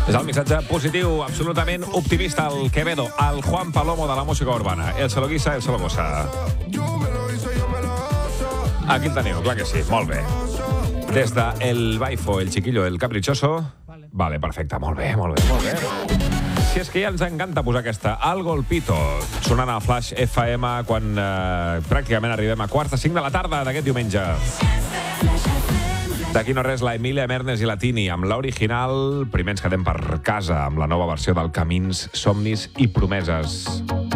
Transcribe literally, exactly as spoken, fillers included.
És el missatge positiu, absolutament optimista, el Quevedo, el Juan Palomo de la música urbana. El se lo guisa, el se lo goza. Aquí el teniu, clar que sí, molt bé. Des de El Baifo, el chiquillo, el caprichoso... Vale, vale, perfecte, molt bé, molt bé, molt bé. Si és que ja ens encanta posar aquesta Al Golpito, sonant a Flash F M quan eh, pràcticament arribem a quarts de cinc de la tarda d'aquest diumenge. D'aquí no res, la Emilia Mernes i la Tini, amb l'original. Primer ens quedem per casa amb la nova versió del Camins, Somnis i Promeses.